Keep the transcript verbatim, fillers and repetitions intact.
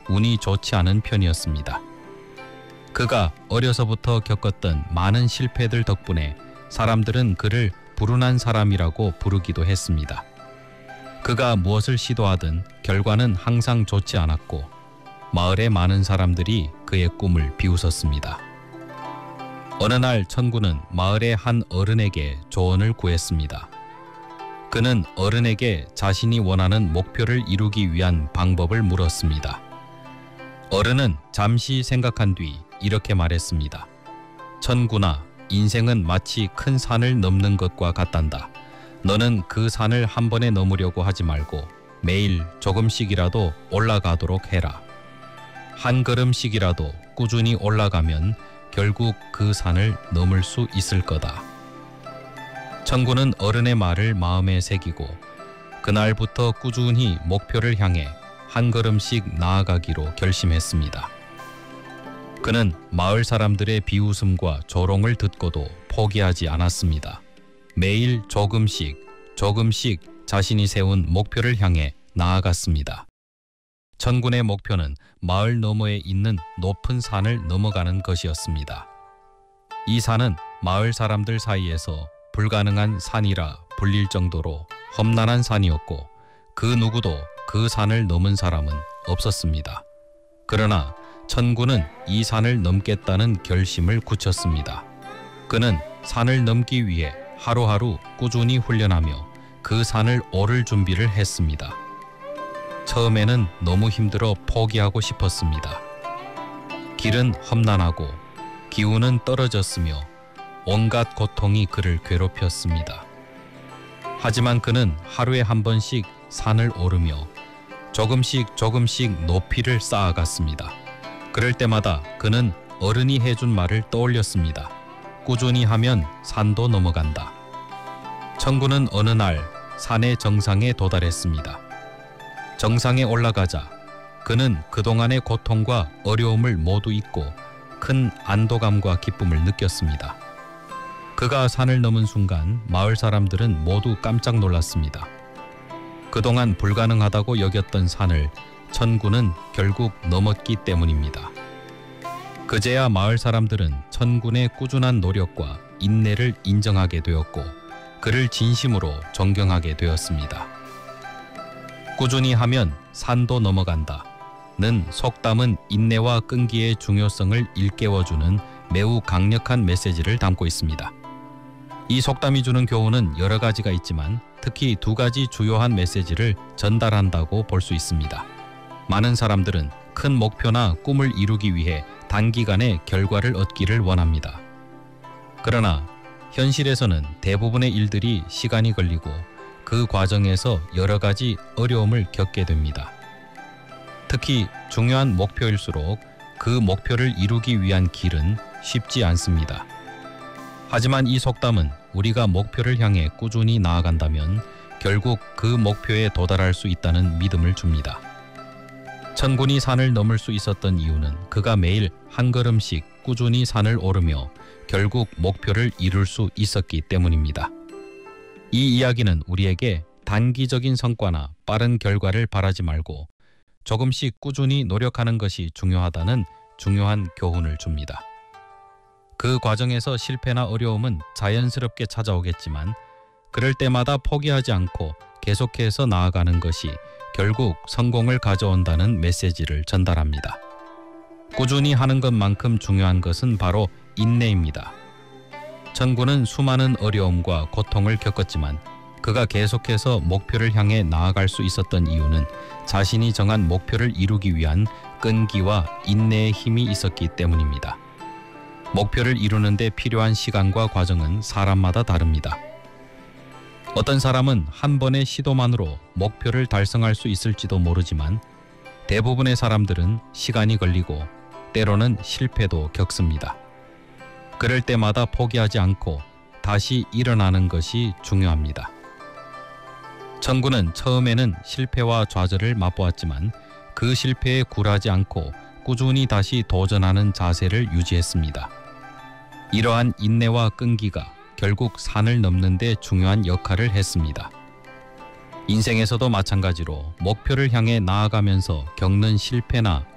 운이 좋지 않은 편이었습니다. 그가 어려서부터 겪었던 많은 실패들 덕분에 사람들은 그를 불운한 사람이라고 부르기도 했습니다. 그가 무엇을 시도하든 결과는 항상 좋지 않았고 마을의 많은 사람들이 그의 꿈을 비웃었습니다. 어느 날 천구는 마을의 한 어른에게 조언을 구했습니다. 그는 어른에게 자신이 원하는 목표를 이루기 위한 방법을 물었습니다. 어른은 잠시 생각한 뒤 이렇게 말했습니다. 천구나, 인생은 마치 큰 산을 넘는 것과 같단다. 너는 그 산을 한 번에 넘으려고 하지 말고 매일 조금씩이라도 올라가도록 해라. 한 걸음씩이라도 꾸준히 올라가면 결국 그 산을 넘을 수 있을 거다. 천구는 어른의 말을 마음에 새기고 그날부터 꾸준히 목표를 향해 한 걸음씩 나아가기로 결심했습니다. 그는 마을 사람들의 비웃음과 조롱을 듣고도 포기하지 않았습니다. 매일 조금씩 조금씩 자신이 세운 목표를 향해 나아갔습니다. 천군의 목표는 마을 너머에 있는 높은 산을 넘어가는 것이었습니다. 이 산은 마을 사람들 사이에서 불가능한 산이라 불릴 정도로 험난한 산이었고 그 누구도 그 산을 넘은 사람은 없었습니다. 그러나 천군은 이 산을 넘겠다는 결심을 굳혔습니다. 그는 산을 넘기 위해 하루하루 꾸준히 훈련하며 그 산을 오를 준비를 했습니다. 처음에는 너무 힘들어 포기하고 싶었습니다. 길은 험난하고 기운은 떨어졌으며 온갖 고통이 그를 괴롭혔습니다. 하지만 그는 하루에 한 번씩 산을 오르며 조금씩 조금씩 높이를 쌓아갔습니다. 그럴 때마다 그는 어른이 해준 말을 떠올렸습니다. 꾸준히 하면 산도 넘어간다. 천구는 어느 날 산의 정상에 도달했습니다. 정상에 올라가자 그는 그동안의 고통과 어려움을 모두 잊고 큰 안도감과 기쁨을 느꼈습니다. 그가 산을 넘은 순간 마을 사람들은 모두 깜짝 놀랐습니다. 그동안 불가능하다고 여겼던 산을 천군은 결국 넘었기 때문입니다. 그제야 마을 사람들은 천군의 꾸준한 노력과 인내를 인정하게 되었고 그를 진심으로 존경하게 되었습니다. 꾸준히 하면 산도 넘어간다. 는 속담은 인내와 끈기의 중요성을 일깨워주는 매우 강력한 메시지를 담고 있습니다. 이 속담이 주는 교훈은 여러 가지가 있지만 특히 두 가지 주요한 메시지를 전달한다고 볼 수 있습니다. 많은 사람들은 큰 목표나 꿈을 이루기 위해 단기간에 결과를 얻기를 원합니다. 그러나 현실에서는 대부분의 일들이 시간이 걸리고 그 과정에서 여러 가지 어려움을 겪게 됩니다. 특히 중요한 목표일수록 그 목표를 이루기 위한 길은 쉽지 않습니다. 하지만 이 속담은 우리가 목표를 향해 꾸준히 나아간다면 결국 그 목표에 도달할 수 있다는 믿음을 줍니다. 천군이 산을 넘을 수 있었던 이유는 그가 매일 한 걸음씩 꾸준히 산을 오르며 결국 목표를 이룰 수 있었기 때문입니다. 이 이야기는 우리에게 단기적인 성과나 빠른 결과를 바라지 말고 조금씩 꾸준히 노력하는 것이 중요하다는 중요한 교훈을 줍니다. 그 과정에서 실패나 어려움은 자연스럽게 찾아오겠지만 그럴 때마다 포기하지 않고 계속해서 나아가는 것이 결국 성공을 가져온다는 메시지를 전달합니다. 꾸준히 하는 것만큼 중요한 것은 바로 인내입니다. 천군은 수많은 어려움과 고통을 겪었지만 그가 계속해서 목표를 향해 나아갈 수 있었던 이유는 자신이 정한 목표를 이루기 위한 끈기와 인내의 힘이 있었기 때문입니다. 목표를 이루는 데 필요한 시간과 과정은 사람마다 다릅니다. 어떤 사람은 한 번의 시도만으로 목표를 달성할 수 있을지도 모르지만 대부분의 사람들은 시간이 걸리고 때로는 실패도 겪습니다. 그럴 때마다 포기하지 않고 다시 일어나는 것이 중요합니다. 천군은 처음에는 실패와 좌절을 맛보았지만 그 실패에 굴하지 않고 꾸준히 다시 도전하는 자세를 유지했습니다. 이러한 인내와 끈기가 결국 산을 넘는 데 중요한 역할을 했습니다. 인생에서도 마찬가지로 목표를 향해 나아가면서 겪는 실패나